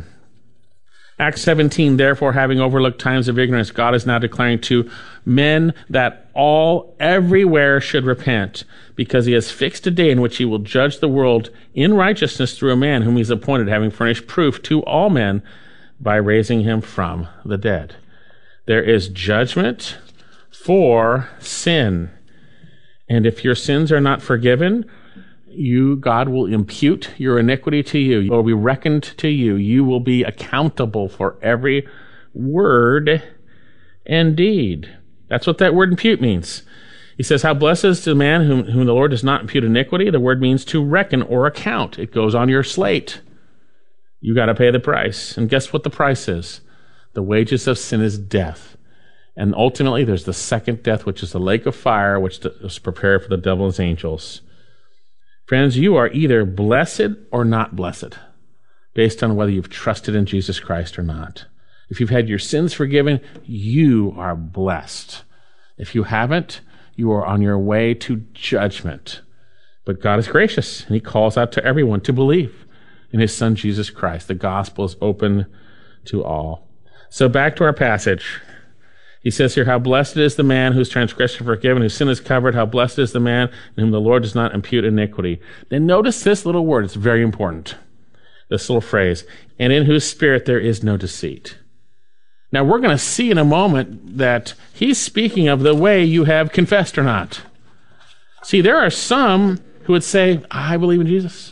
S16: Acts seventeen, therefore, having overlooked times of ignorance, God is now declaring to men that all everywhere should repent, because he has fixed a day in which he will judge the world in righteousness through a man whom he has appointed, having furnished proof to all men by raising him from the dead. There is judgment for sin. And if your sins are not forgiven, you, God will impute your iniquity to you, or be reckoned to you. You will be accountable for every word and deed. That's what that word impute means. He says, how blessed is the man whom, whom the Lord does not impute iniquity. The word means to reckon or account. It goes on your slate. You got to pay the price. And guess what the price is? The wages of sin is death. And ultimately, there's the second death, which is the lake of fire, which is prepared for the devil and his angels. Friends, you are either blessed or not blessed, based on whether you've trusted in Jesus Christ or not. If you've had your sins forgiven, you are blessed. If you haven't, you are on your way to judgment. But God is gracious, and he calls out to everyone to believe in his Son, Jesus Christ. The gospel is open to all. So back to our passage. He says here, how blessed is the man whose transgression is forgiven, whose sin is covered. How blessed is the man in whom the Lord does not impute iniquity. Then notice this little word. It's very important. This little phrase, and in whose spirit there is no deceit. Now, we're going to see in a moment that he's speaking of the way you have confessed or not. See, there are some who would say, I believe in Jesus.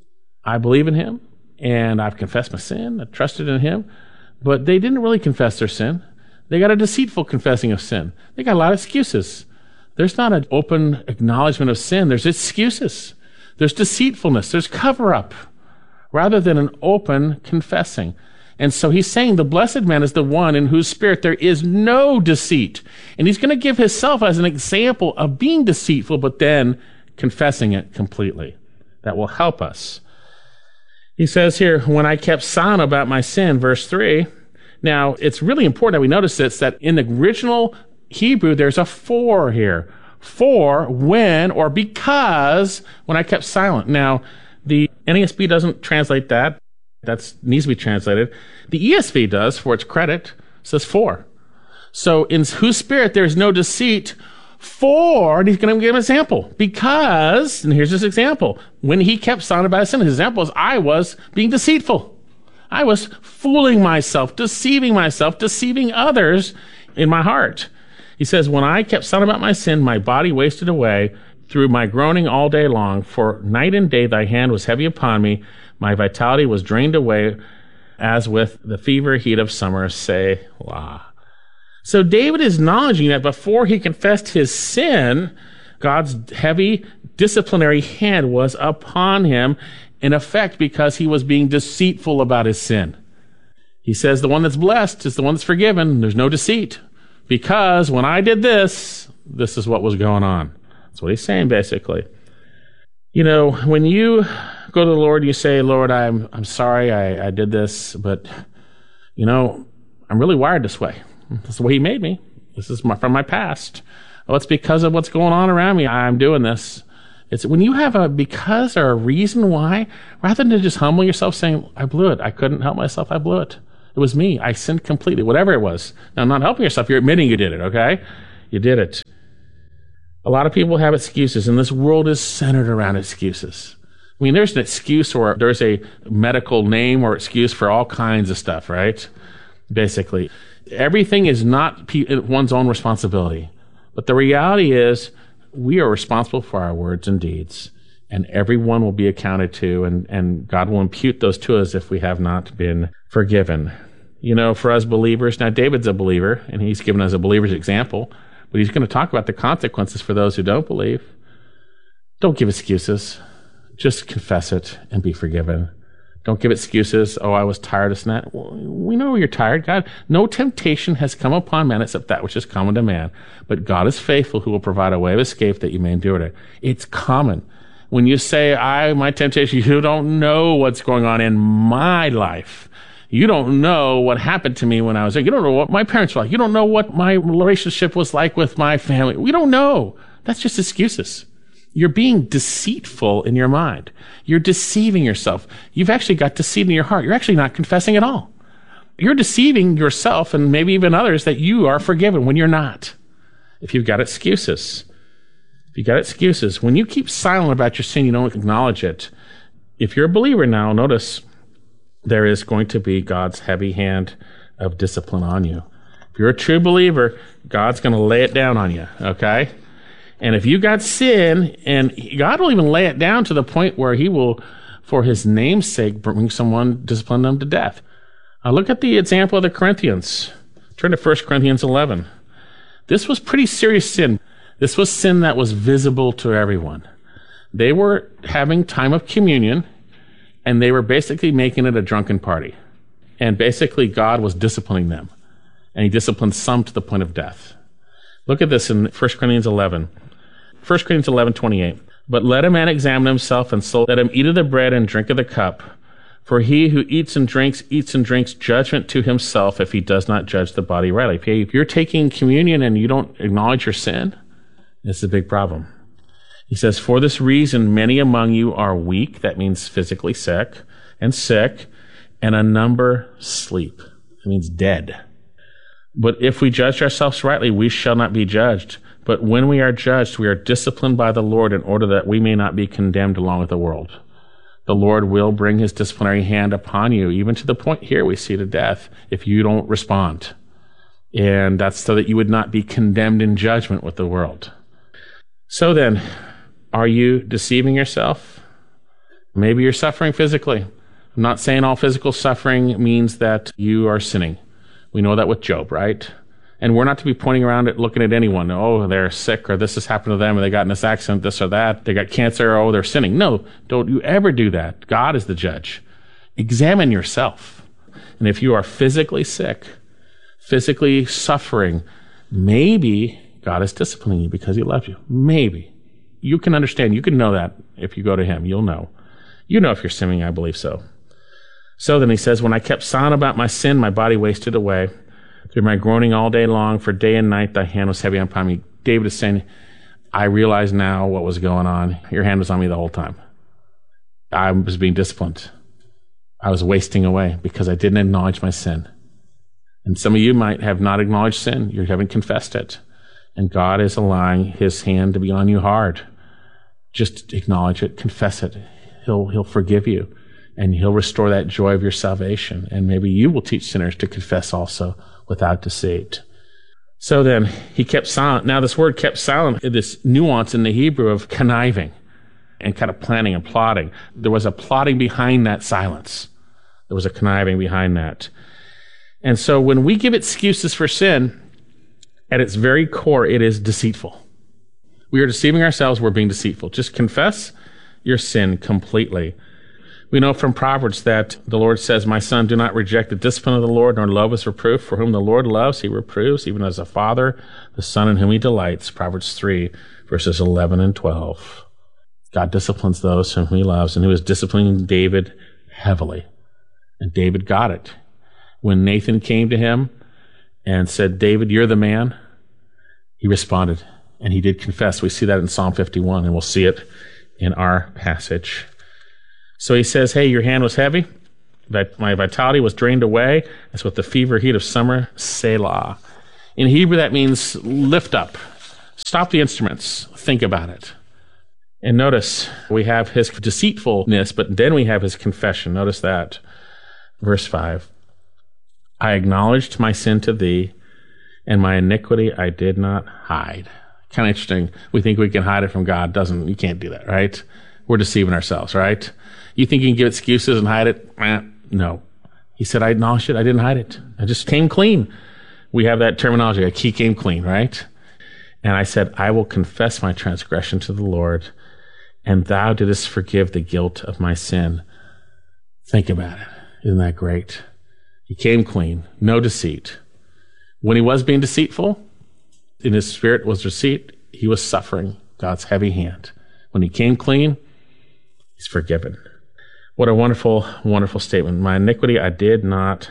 S16: I believe in him, and I've confessed my sin. I trusted in him. But they didn't really confess their sin. They got a deceitful confessing of sin. They got a lot of excuses. There's not an open acknowledgement of sin. There's excuses. There's deceitfulness. There's cover-up, rather than an open confessing. And so he's saying the blessed man is the one in whose spirit there is no deceit. And he's going to give himself as an example of being deceitful, but then confessing it completely. That will help us. He says here, when I kept silent about my sin, verse three. Now, it's really important that we notice this, that in the original Hebrew, there's a for here. For, when, or because, when I kept silent. Now, the N A S B doesn't translate that. That needs to be translated. The E S V does, for its credit, says for. So, in whose spirit there is no deceit, for, and he's going to give an example. Because, and here's his example, when he kept silent about his sin, his example is, I was being deceitful. I was fooling myself, deceiving myself, deceiving others in my heart. He says, when I kept silent about my sin, my body wasted away through my groaning all day long. For night and day thy hand was heavy upon me. My vitality was drained away as with the fever heat of summer. Selah. So David is acknowledging that before he confessed his sin, God's heavy disciplinary hand was upon him, in effect, because he was being deceitful about his sin. He says the one that's blessed is the one that's forgiven. There's no deceit. Because when I did this, this is what was going on. That's what he's saying, basically. You know, when you go to the Lord, you say, Lord, I'm I'm sorry I, I did this, but, you know, I'm really wired this way. That's the way he made me. This is my, from my past. Oh, it's because of what's going on around me I'm doing this. It's when you have a because or a reason why, rather than just humble yourself saying, I blew it. I couldn't help myself. I blew it. It was me. I sinned completely, whatever it was. Now, I'm not helping yourself. You're admitting you did it, okay? You did it. A lot of people have excuses, and this world is centered around excuses. I mean, there's an excuse or there's a medical name or excuse for all kinds of stuff, right? Basically, everything is not one's own responsibility. But the reality is we are responsible for our words and deeds, and everyone will be accounted to, and, and God will impute those to us if we have not been forgiven. You know, for us believers, now David's a believer, and he's given us a believer's example, but he's going to talk about the consequences for those who don't believe. Don't give excuses. Just confess it and be forgiven. Don't give excuses. Oh, I was tired of that. Well, we know you're tired. God, no temptation has come upon man except that which is common to man. But God is faithful, who will provide a way of escape that you may endure it. It's common. When you say, I, my temptation, you don't know what's going on in my life. You don't know what happened to me when I was there. You don't know what my parents were like. You don't know what my relationship was like with my family. We don't know. That's just excuses. You're being deceitful in your mind. You're deceiving yourself. You've actually got deceit in your heart. You're actually not confessing at all. You're deceiving yourself and maybe even others that you are forgiven when you're not. If you've got excuses. If you've got excuses. When you keep silent about your sin, you don't acknowledge it. If you're a believer now, notice there is going to be God's heavy hand of discipline on you. If you're a true believer, God's going to lay it down on you, okay? And if you got sin, and God will even lay it down to the point where he will, for his name's sake, bring someone, discipline them to death. Uh, look at the example of the Corinthians. Turn to First Corinthians eleven. This was pretty serious sin. This was sin that was visible to everyone. They were having time of communion, and they were basically making it a drunken party. And basically, God was disciplining them. And he disciplined some to the point of death. Look at this in First Corinthians eleven. First Corinthians eleven twenty-eight. But let a man examine himself, and so let him eat of the bread and drink of the cup. For he who eats and drinks, eats and drinks judgment to himself if he does not judge the body rightly. If you're taking communion and you don't acknowledge your sin, it's a big problem. He says, for this reason, many among you are weak, that means physically sick, and sick, and a number sleep. That means dead. But if we judge ourselves rightly, we shall not be judged. But when we are judged, we are disciplined by the Lord in order that we may not be condemned along with the world. The Lord will bring his disciplinary hand upon you, even to the point here we see to death, if you don't respond. And that's so that you would not be condemned in judgment with the world. So then, are you deceiving yourself? Maybe you're suffering physically. I'm not saying all physical suffering means that you are sinning. We know that with Job, right? And we're not to be pointing around at looking at anyone. Oh, they're sick, or this has happened to them, or they got in this accident, this or that. They got cancer, or oh, they're sinning. No, don't you ever do that. God is the judge. Examine yourself. And if you are physically sick, physically suffering, maybe God is disciplining you because he loves you. Maybe. You can understand. You can know that if you go to him. You'll know. You know if you're sinning, I believe so. So then he says, when I kept silent about my sin, my body wasted away. Through my groaning all day long, for day and night thy hand was heavy upon me. David is saying, I realize now what was going on. Your hand was on me the whole time. I was being disciplined. I was wasting away because I didn't acknowledge my sin. And some of you might have not acknowledged sin. You haven't confessed it. And God is allowing his hand to be on you hard. Just acknowledge it. Confess it. He'll, he'll forgive you. And he'll restore that joy of your salvation. And maybe you will teach sinners to confess also without deceit. So then, he kept silent. Now, this word kept silent, this nuance in the Hebrew of conniving and kind of planning and plotting. There was a plotting behind that silence. There was a conniving behind that. And so when we give excuses for sin, at its very core, it is deceitful. We are deceiving ourselves. We're being deceitful. Just confess your sin completely. We know from Proverbs that the Lord says, my son, do not reject the discipline of the Lord, nor love his reproof. For whom the Lord loves, he reproves, even as a father, the son in whom he delights. Proverbs three, verses eleven and twelve. God disciplines those whom he loves, and he was disciplining David heavily. And David got it. When Nathan came to him and said, David, you're the man, he responded, And he did confess. We see that in Psalm fifty-one, and we'll see it in our passage. So he says, hey, your hand was heavy. My vitality was drained away. As with the fever heat of summer, Selah. In Hebrew, that means lift up. Stop the instruments. Think about it. And notice, we have his deceitfulness, but then we have his confession. Notice that. Verse five. I acknowledged my sin to thee, and my iniquity I did not hide. Kind of interesting. We think we can hide it from God. Doesn't, you can't do that, right? We're deceiving ourselves, right? You think you can give excuses and hide it? Eh, no. He said, I acknowledged it. I didn't hide it. I just came clean. We have that terminology. Like, he came clean, right? And I said, I will confess my transgression to the Lord, and thou didst forgive the guilt of my sin. Think about it. Isn't that great? He came clean. No deceit. When he was being deceitful, in his spirit was deceit, he was suffering God's heavy hand. When he came clean, he's forgiven. What a wonderful, wonderful statement. My iniquity I did not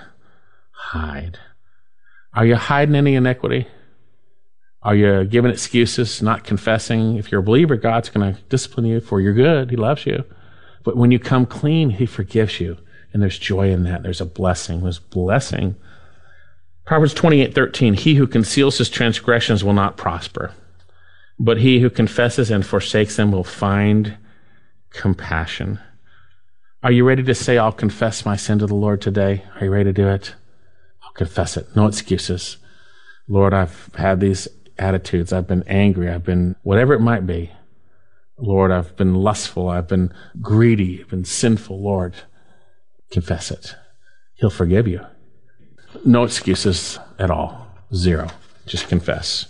S16: hide. Are you hiding any iniquity? Are you giving excuses, not confessing? If you're a believer, God's going to discipline you for your good. He loves you. But when you come clean, he forgives you. And there's joy in that. There's a blessing. There's blessing. Proverbs twenty-eight thirteen, he who conceals his transgressions will not prosper, but he who confesses and forsakes them will find compassion. Are you ready to say, I'll confess my sin to the Lord today? Are you ready to do it? I'll confess it. No excuses. Lord, I've had these attitudes. I've been angry. I've been whatever it might be. Lord, I've been lustful. I've been greedy. I've been sinful. Lord, confess it. He'll forgive you. No excuses at all. Zero. Just confess.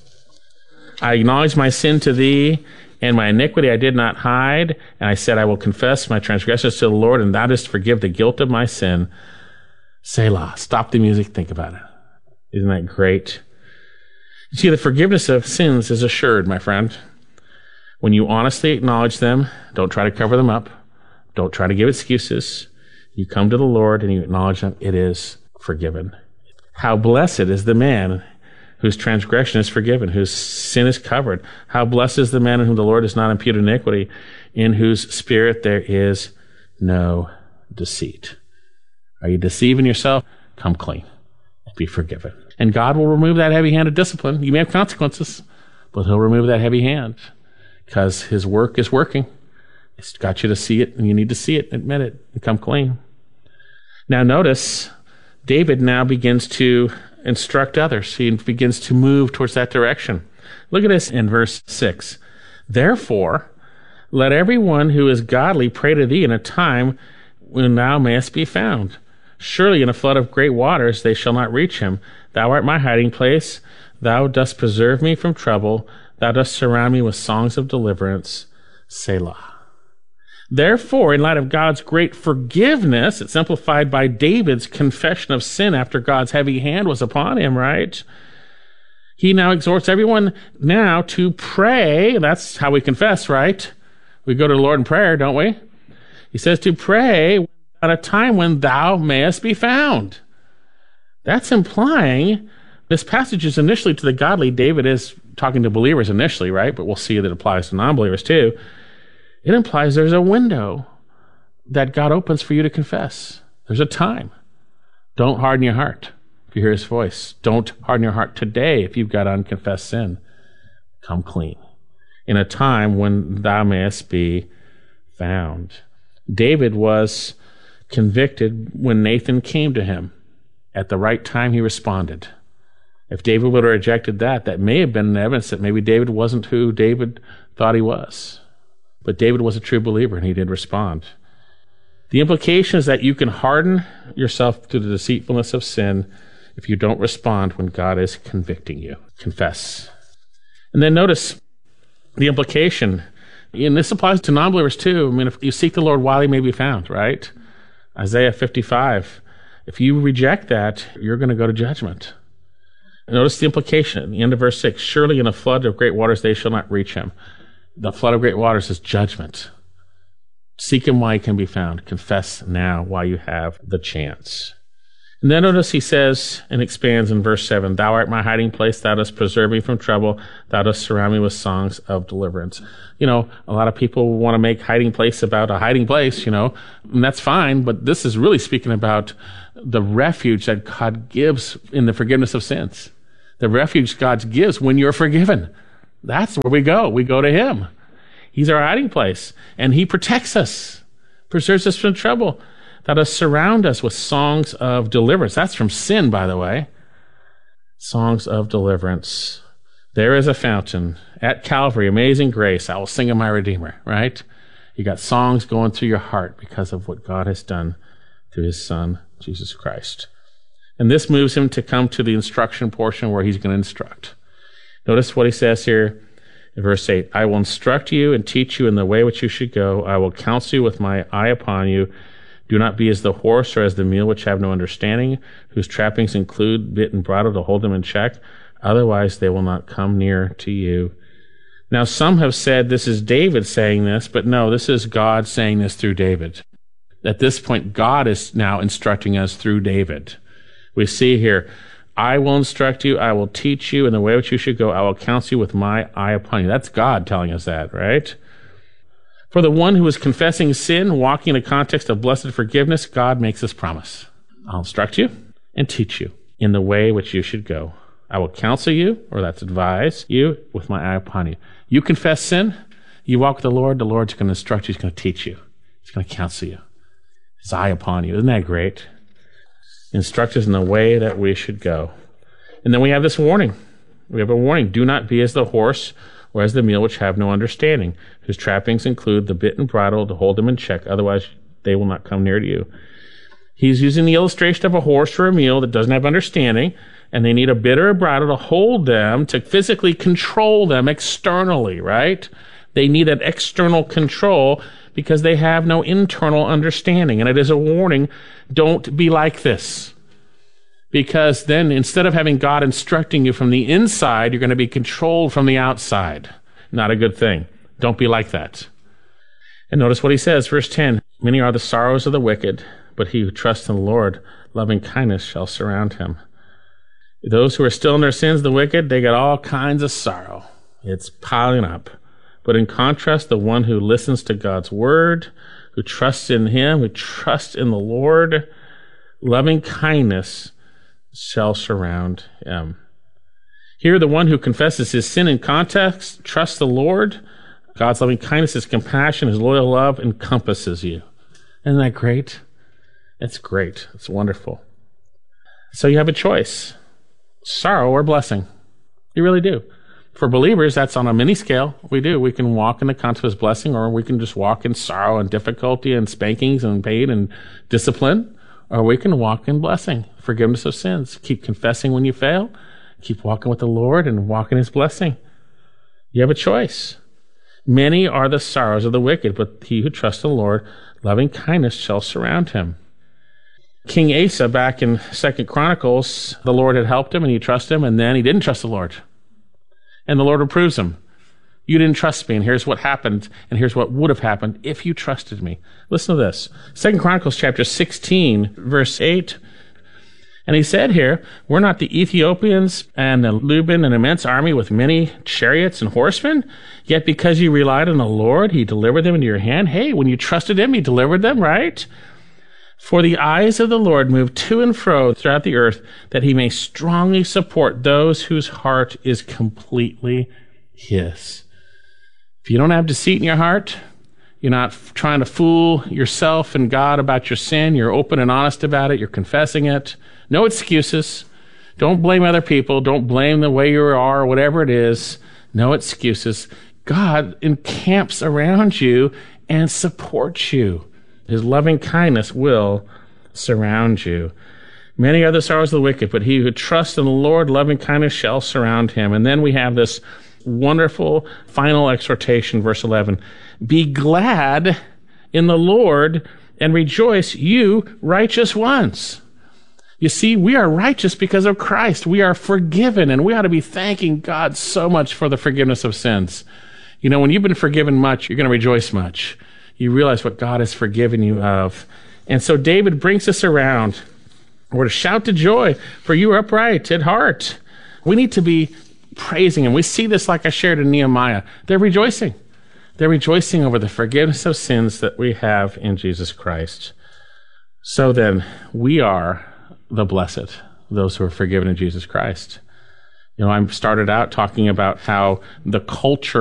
S16: I acknowledge my sin to thee, and my iniquity I did not hide. And I said, I will confess my transgressions to the Lord, and thou didst forgive the guilt of my sin. Selah. Stop the music. Think about it. Isn't that great? You see, the forgiveness of sins is assured, my friend. When you honestly acknowledge them, don't try to cover them up. Don't try to give excuses. You come to the Lord and you acknowledge them. It is forgiven. How blessed is the man whose transgression is forgiven, whose sin is covered. How blessed is the man in whom the Lord does not impute iniquity, in whose spirit there is no deceit. Are you deceiving yourself? Come clean and be forgiven. And God will remove that heavy hand of discipline. You may have consequences, but he'll remove that heavy hand because his work is working. It's got you to see it, and you need to see it, admit it, and come clean. Now notice, David now begins to instruct others. He begins to move towards that direction. Look at this in verse six. Therefore, let everyone who is godly pray to thee in a time when thou mayest be found. Surely in a flood of great waters they shall not reach him. Thou art my hiding place. Thou dost preserve me from trouble. Thou dost surround me with songs of deliverance. Selah. Therefore, in light of God's great forgiveness, it's simplified by David's confession of sin after God's heavy hand was upon him, right? He now exhorts everyone now to pray. That's how we confess, right? We go to the Lord in prayer, don't we? He says to pray at a time when thou mayest be found. That's implying this passage is initially to the godly. David is talking to believers initially, right? But we'll see that it applies to non-believers too. It implies there's a window that God opens for you to confess. There's a time. Don't harden your heart if you hear his voice. Don't harden your heart today if you've got unconfessed sin. Come clean. In a time when thou mayest be found. David was convicted when Nathan came to him. At the right time, he responded. If David would have rejected that, that may have been evidence that maybe David wasn't who David thought he was. But David was a true believer, and he did respond. The implication is that you can harden yourself to the deceitfulness of sin if you don't respond when God is convicting you. Confess. And then notice the implication. And this applies to non-believers too. I mean, if you seek the Lord while he may be found, right? Isaiah fifty-five. If you reject that, you're going to go to judgment. Notice the implication at the end of verse six. Surely in a flood of great waters they shall not reach him. The flood of great waters is judgment. Seek him while he can be found. Confess now while you have the chance. And then notice he says and expands in verse seven, thou art my hiding place, thou dost preserve me from trouble, thou dost surround me with songs of deliverance. You know, a lot of people want to make hiding place about a hiding place, you know, and that's fine, but this is really speaking about the refuge that God gives in the forgiveness of sins. The refuge God gives when you're forgiven. That's where we go. We go to him. He's our hiding place, and he protects us, preserves us from trouble. Thou dost surround us with songs of deliverance. That's from sin, by the way. Songs of deliverance. There is a fountain at Calvary, amazing grace. I will sing of my Redeemer, right? You got songs going through your heart because of what God has done through his Son, Jesus Christ. And this moves him to come to the instruction portion where he's going to instruct. Notice what he says here in verse eight. I will instruct you and teach you in the way which you should go. I will counsel you with my eye upon you. Do not be as the horse or as the mule which have no understanding, whose trappings include bit and bridle to hold them in check. Otherwise they will not come near to you. Now some have said this is David saying this, but no, this is God saying this through David. At this point, God is now instructing us through David. We see here, I will instruct you, I will teach you in the way which you should go, I will counsel you with my eye upon you. That's God telling us that, right? For the one who is confessing sin, walking in a context of blessed forgiveness, God makes this promise. I'll instruct you and teach you in the way which you should go. I will counsel you, or that's advise you, with my eye upon you. You confess sin, you walk with the Lord, the Lord's going to instruct you, he's going to teach you, he's going to counsel you. His eye upon you. Isn't that great? Instruct us in the way that we should go. And then we have this warning. We have a warning. Do not be as the horse or as the mule which have no understanding, whose trappings include the bit and bridle to hold them in check. Otherwise, they will not come near to you. He's using the illustration of a horse or a mule that doesn't have understanding, and they need a bit or a bridle to hold them, to physically control them externally, right? They need that external control because they have no internal understanding. And it is a warning, don't be like this. Because then instead of having God instructing you from the inside, you're going to be controlled from the outside. Not a good thing. Don't be like that. And notice what he says, verse ten, many are the sorrows of the wicked, but he who trusts in the Lord, loving kindness shall surround him. Those who are still in their sins, the wicked, they got all kinds of sorrow. It's piling up. But in contrast, the one who listens to God's word, who trusts in him, who trusts in the Lord, loving kindness shall surround him. Here, the one who confesses his sin in context, trusts the Lord, God's loving kindness, his compassion, his loyal love encompasses you. Isn't that great? It's great. It's wonderful. So you have a choice. Sorrow or blessing. You really do. For believers, that's on a mini scale. We do. We can walk in the context of his blessing, or we can just walk in sorrow and difficulty and spankings and pain and discipline, or we can walk in blessing, forgiveness of sins. Keep confessing when you fail. Keep walking with the Lord and walk in his blessing. You have a choice. Many are the sorrows of the wicked, but he who trusts the Lord, loving kindness shall surround him. King Asa, back in Second Chronicles, the Lord had helped him and he trusted him, and then he didn't trust the Lord. And the Lord reproves him. You didn't trust me, and here's what happened, and here's what would have happened if you trusted me. Listen to this. Second Chronicles chapter sixteen, verse eight. And he said here, were not the Ethiopians and the Luban an immense army with many chariots and horsemen? Yet because you relied on the Lord, he delivered them into your hand. Hey, when you trusted him, he delivered them, right? For the eyes of the Lord move to and fro throughout the earth, that he may strongly support those whose heart is completely his. If you don't have deceit in your heart, you're not f- trying to fool yourself and God about your sin, you're open and honest about it, you're confessing it, no excuses. Don't blame other people, don't blame the way you are or whatever it is. No excuses. God encamps around you and supports you. His loving kindness will surround you. Many are the sorrows of the wicked, but he who trusts in the Lord, loving kindness shall surround him. And then we have this wonderful final exhortation, verse eleven. Be glad in the Lord and rejoice, you righteous ones. You see, we are righteous because of Christ. We are forgiven, and we ought to be thanking God so much for the forgiveness of sins. You know, when you've been forgiven much, you're going to rejoice much. You realize what God has forgiven you of. And so David brings us around We're to shout to joy, for you are upright at heart. We need to be praising Him. We see this like I shared in Nehemiah. They're rejoicing. They're rejoicing over the forgiveness of sins that we have in Jesus Christ. So then, we are the blessed, those who are forgiven in Jesus Christ. You know, I started out talking about how the culture